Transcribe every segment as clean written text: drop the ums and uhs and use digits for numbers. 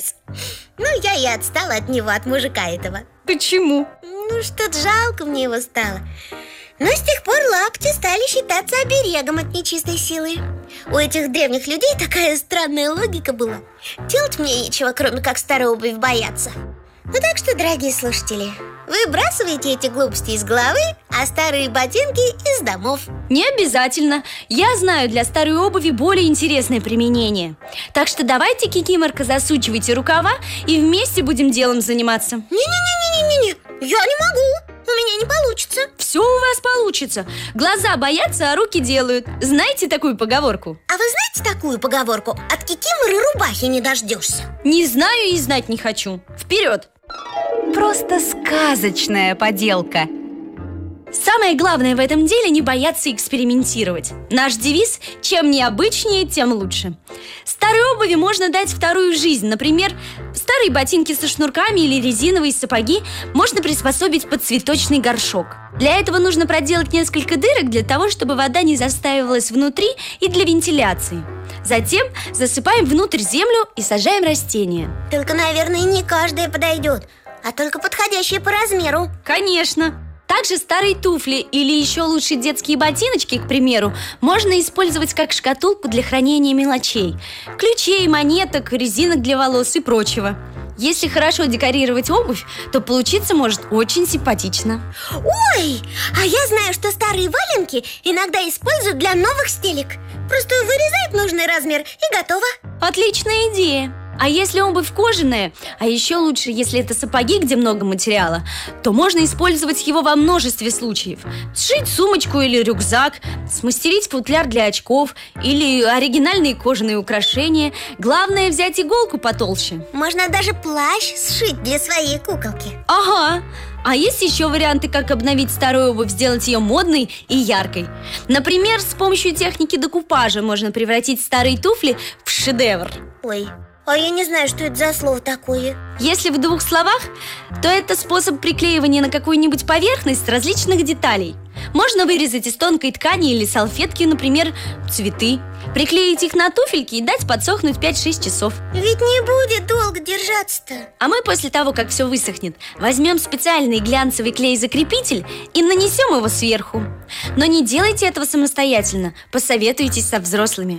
молодец. Ну, я и отстала от него, от мужика этого. Почему? Ну, что-то жалко мне его стало. Но с тех пор лапти стали считаться оберегом от нечистой силы. У этих древних людей такая странная логика была. Делать мне нечего, кроме как старой обуви бояться. Ну так что, дорогие слушатели, выбрасывайте эти глупости из головы, а старые ботинки из домов. Не обязательно. Я знаю для старой обуви более интересное применение. Так что давайте, Кикиморка, засучивайте рукава и вместе будем делом заниматься. Не-не-не-не-не-не, я не могу, у меня не получится. Все у вас получится. Глаза боятся, а руки делают. Знаете такую поговорку? А вы знаете такую поговорку? От кикиморы рубахи не дождешься. Не знаю и знать не хочу. Вперед! Просто сказочная поделка. Самое главное в этом деле не бояться экспериментировать. Наш девиз – чем необычнее, тем лучше. Старой обуви можно дать вторую жизнь. Например, старые ботинки со шнурками или резиновые сапоги можно приспособить под цветочный горшок. Для этого нужно проделать несколько дырок для того, чтобы вода не застаивалась внутри, и для вентиляции. Затем засыпаем внутрь землю и сажаем растения. Только, наверное, не каждая подойдет, а только подходящие по размеру. Конечно! Также старые туфли или еще лучше детские ботиночки, к примеру, можно использовать как шкатулку для хранения мелочей: ключей, монеток, резинок для волос и прочего. Если хорошо декорировать обувь, то получиться может очень симпатично. Ой, а я знаю, что старые валенки иногда используют для новых стелек. Просто вырезают нужный размер и готово. Отличная идея! А если обувь кожаная, а еще лучше, если это сапоги, где много материала, то можно использовать его во множестве случаев. Сшить сумочку или рюкзак, смастерить футляр для очков или оригинальные кожаные украшения. Главное взять иголку потолще. Можно даже плащ сшить для своей куколки. Ага! А есть еще варианты, как обновить старую обувь, сделать ее модной и яркой. Например, с помощью техники декупажа можно превратить старые туфли в шедевр. Ой, а я не знаю, что это за слово такое. Если в двух словах, то это способ приклеивания на какую-нибудь поверхность различных деталей. Можно вырезать из тонкой ткани или салфетки, например, цветы, приклеить их на туфельки и дать подсохнуть 5-6 часов. Ведь не будет долго держаться-то. А мы после того, как все высохнет, возьмем специальный глянцевый клей-закрепитель и нанесем его сверху. Но не делайте этого самостоятельно, посоветуйтесь со взрослыми.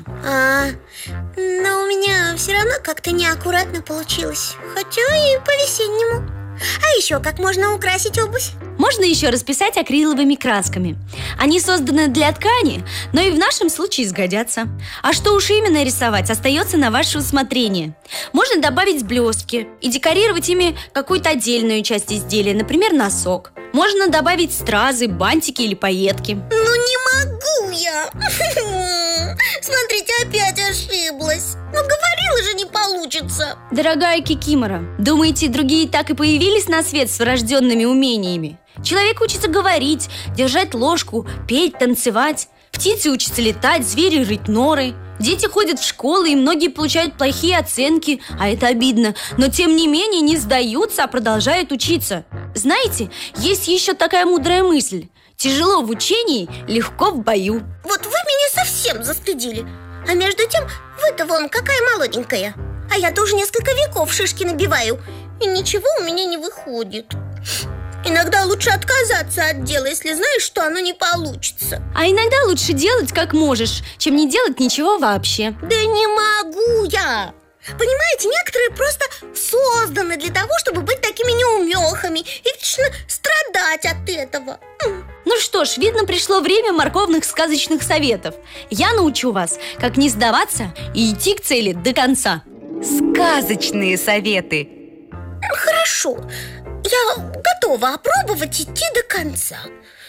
Но у меня все равно как-то неаккуратно получилось. Хотя и по-весеннему. А еще как можно украсить обувь? Можно еще расписать акриловыми красками. Они созданы для ткани, но и в нашем случае сгодятся. А что уж именно рисовать, остается на ваше усмотрение. Можно добавить блестки и декорировать ими какую-то отдельную часть изделия, например, носок. Можно добавить стразы, бантики или пайетки. Ну не могу я! Смотрите, опять ошиблась. Ну говорила же, не получится. Дорогая Кикимора, думаете, другие так и появились на свет с врожденными умениями? Человек учится говорить, держать ложку, петь, танцевать. Птицы учатся летать, звери рыть норы. Дети ходят в школы, и многие получают плохие оценки, а это обидно. Но тем не менее не сдаются, а продолжают учиться. Знаете, есть еще такая мудрая мысль: тяжело в учении, легко в бою. Вот вы меня совсем застыдили. А между тем, вы-то вон какая молоденькая. А я-то уже несколько веков шишки набиваю, и ничего у меня не выходит. Иногда лучше отказаться от дела, если знаешь, что оно не получится. А иногда лучше делать как можешь, чем не делать ничего вообще. Да не могу я! Понимаете, некоторые просто созданы для того, чтобы быть такими неумехами и вечно страдать от этого. Ну что ж, видно, пришло время морковных сказочных советов. Я научу вас, как не сдаваться и идти к цели до конца. Сказочные советы. Хорошо, я готова опробовать идти до конца.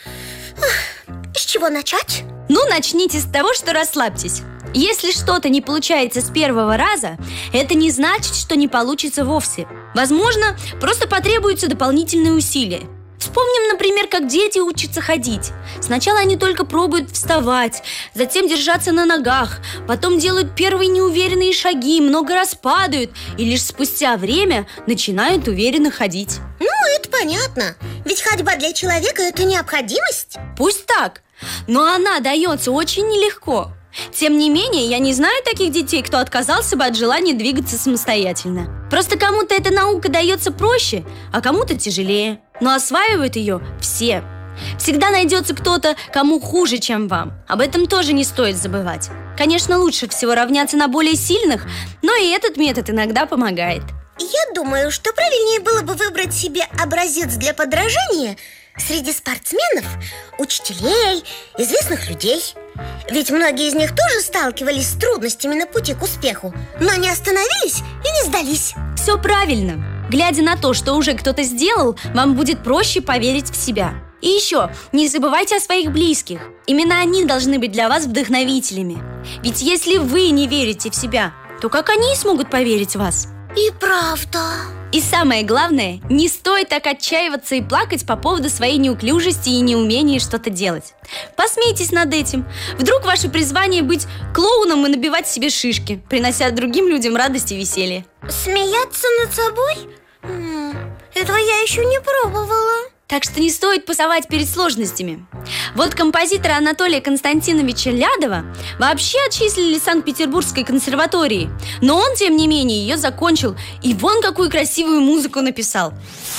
С чего начать? Ну, начните с того, что расслабьтесь. Если что-то не получается с первого раза, это не значит, что не получится вовсе. Возможно, просто потребуются дополнительные усилия. Вспомним, например, как дети учатся ходить. Сначала они только пробуют вставать, затем держаться на ногах, потом делают первые неуверенные шаги, много раз падают и лишь спустя время начинают уверенно ходить. Ну, это понятно. Ведь ходьба для человека – это необходимость. Пусть так, но она дается очень нелегко. Тем не менее, я не знаю таких детей, кто отказался бы от желания двигаться самостоятельно. Просто кому-то эта наука дается проще, а кому-то тяжелее. Но осваивают ее все. Всегда найдется кто-то, кому хуже, чем вам. Об этом тоже не стоит забывать. Конечно, лучше всего равняться на более сильных, но и этот метод иногда помогает. Я думаю, что правильнее было бы выбрать себе образец для подражания среди спортсменов, учителей, известных людей. Ведь многие из них тоже сталкивались с трудностями на пути к успеху, но не остановились и не сдались. Все правильно. Глядя на то, что уже кто-то сделал, вам будет проще поверить в себя. И еще, не забывайте о своих близких. Именно они должны быть для вас вдохновителями. Ведь если вы не верите в себя, то как они смогут поверить в вас? И правда. И самое главное, не стоит так отчаиваться и плакать по поводу своей неуклюжести и неумения что-то делать. Посмейтесь над этим. Вдруг ваше призвание быть клоуном и набивать себе шишки, принося другим людям радость и веселье. Смеяться над собой? Этого я еще не пробовала. Так что не стоит пасовать перед сложностями. Вот композитора Анатолия Константиновича Лядова вообще отчислили из Санкт-Петербургской консерватории. Но он, тем не менее, ее закончил. И вон какую красивую музыку написал.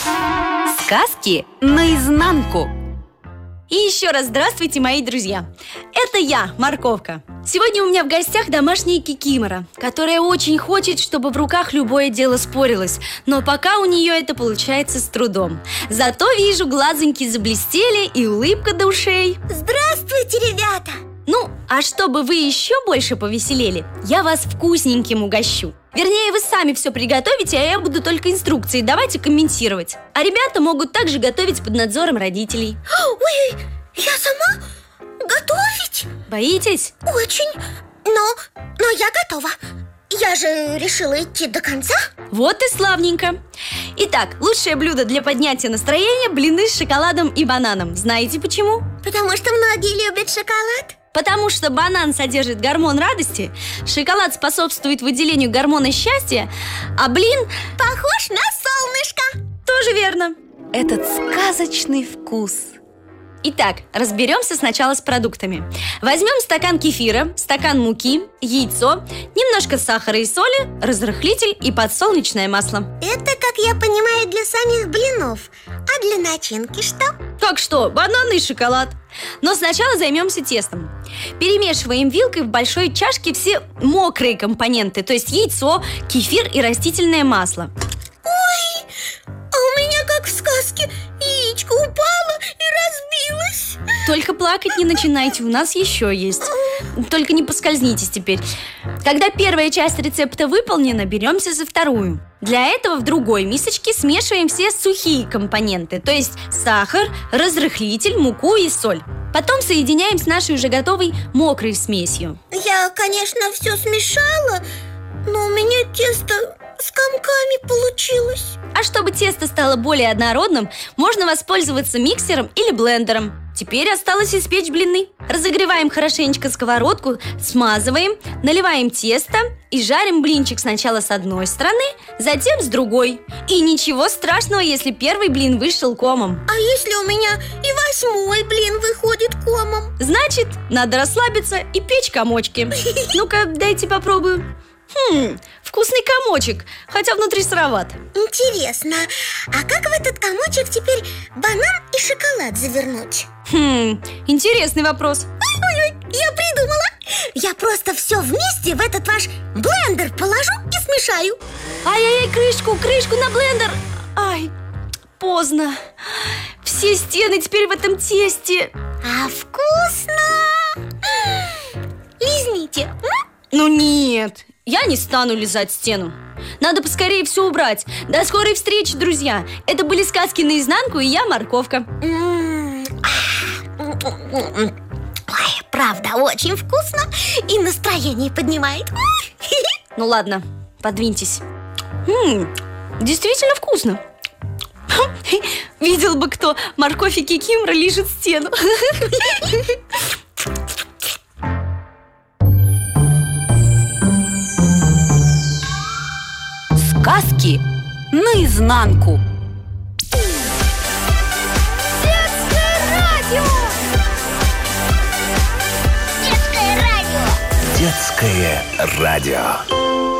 Сказки наизнанку. И еще раз здравствуйте, мои друзья. Это я, Морковка. Сегодня у меня в гостях домашняя кикимора, которая очень хочет, чтобы в руках любое дело спорилось. Но пока у нее это получается с трудом. Зато вижу, глазоньки заблестели и улыбка до ушей. Здравствуйте, ребята! Ну, а чтобы вы еще больше повеселели, я вас вкусненьким угощу. Вернее, вы сами все приготовите, а я буду только инструкции давайте комментировать. А ребята могут также готовить под надзором родителей. Ой, я сама? Готовить? Боитесь? Очень. Но я готова. Я же решила идти до конца. Вот и славненько. Итак, лучшее блюдо для поднятия настроения – блины с шоколадом и бананом. Знаете почему? Потому что многие любят шоколад. Потому что банан содержит гормон радости, шоколад способствует выделению гормона счастья, а блин похож на солнышко. Тоже верно. Этот сказочный вкус. Итак, разберемся сначала с продуктами. Возьмем стакан кефира, стакан муки, яйцо, немножко сахара и соли, разрыхлитель и подсолнечное масло. Это, как я понимаю, для самих блинов. А для начинки что? Как что? Бананы и шоколад. Но сначала займемся тестом. Перемешиваем вилкой в большой чашке все мокрые компоненты, то есть яйцо, кефир и растительное масло. Ой, а у меня, как в сказке, яичко упало и разбилось. Только плакать не начинайте, у нас еще есть. Только не поскользнитесь теперь. Когда первая часть рецепта выполнена, беремся за вторую. Для этого в другой мисочке смешиваем все сухие компоненты, то есть сахар, разрыхлитель, муку и соль. Потом соединяем с нашей уже готовой мокрой смесью. Я, конечно, все смешала, но у меня тесто с комками получилось. А чтобы тесто стало более однородным, можно воспользоваться миксером или блендером. Теперь осталось испечь блины. Разогреваем хорошенечко сковородку, смазываем, наливаем тесто и жарим блинчик сначала с одной стороны, затем с другой. И ничего страшного, если первый блин вышел комом. А если у меня и 8-й блин выходит комом? Значит, надо расслабиться и печь комочки. Ну-ка, дайте попробую. Вкусный комочек, хотя внутри сыроват. Интересно, а как в этот комочек теперь банан и шоколад завернуть? Интересный вопрос. Ой, я придумала. Я просто все вместе в этот ваш блендер положу и смешаю. Ай-яй-яй, крышку на блендер. Ай, поздно. Все стены теперь в этом тесте. А вкусно. Лизните. Ну нет, я не стану лизать стену. Надо поскорее все убрать. До скорой встречи, друзья. Это были сказки наизнанку, и я Морковка. Ой, правда, очень вкусно. И настроение поднимает. Ну ладно, подвиньтесь. Действительно вкусно. Видел бы кто, морковь и кикимора лижет стену. Сказки наизнанку. Детское радио! Детское радио! Детское радио.